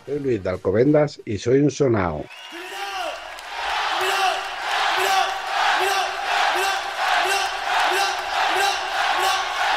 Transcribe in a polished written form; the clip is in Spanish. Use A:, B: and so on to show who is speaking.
A: Soy Luis de Alcobendas y soy un sonao.